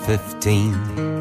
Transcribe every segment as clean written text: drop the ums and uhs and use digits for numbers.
15.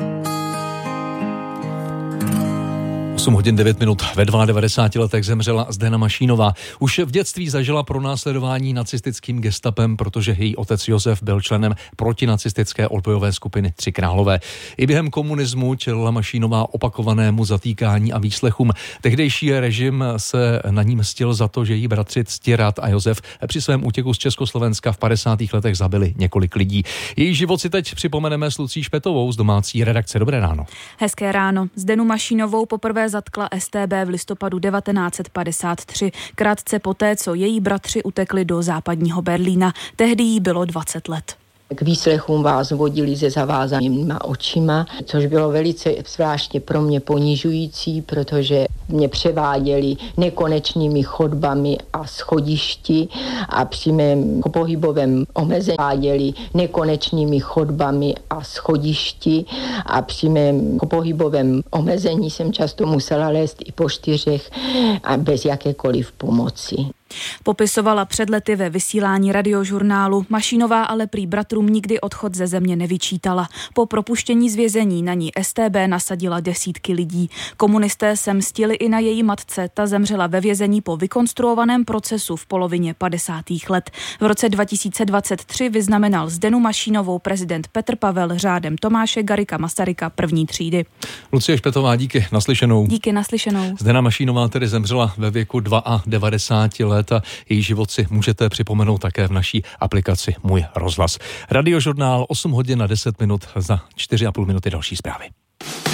8 hodin 9 minut. Ve 92 letech zemřela Zdena Mašínová. Už v dětství zažila pronásledování nacistickým gestapem, protože její otec Josef byl členem protinacistické odbojové skupiny Tři králové. I během komunismu čelila Mašínová opakovanému zatýkání a výslechům. Tehdejší režim se na ní mstil za to, že její bratři Ctirad a Josef při svém útěku z Československa v 50. letech zabili několik lidí. Její život si teď připomeneme s Lucí Špetovou z domácí redakce. Dobré ráno. Hezké ráno. Zdenu Mašínovou poprvé zatkla StB v listopadu 1953, krátce poté, co její bratři utekli do západního Berlína. Tehdy jí bylo 20 let. K výslechům vás vodili se zavázanýma očima, což bylo velice zvláště pro mě ponižující, protože mě převáděli nekonečnými chodbami a schodišti a při mém pohybovém omezení váděli nekonečnými chodbami a schodišti a při mém pohybovém omezení jsem často musela lézt i po 4 a bez jakékoliv pomoci. Popisovala před lety ve vysílání Radiožurnálu. Mašínová ale prý bratrům nikdy odchod ze země nevyčítala. Po propuštění z vězení na ní StB nasadila desítky lidí. Komunisté se mstili i na její matce. Ta zemřela ve vězení po vykonstruovaném procesu v polovině 50. let. V roce 2023 vyznamenal Zdenu Mašínovou prezident Petr Pavel řádem Tomáše Garrigua Masaryka první třídy. Lucie Špetová, díky, naslyšenou. Díky, naslyšenou. Zdena Mašínová tedy zemřela ve věku 92 let a její život si můžete připomenout také v naší aplikaci Můj rozhlas. Radiožurnál 8 hodin a 10 minut, za 4,5 minuty další zprávy.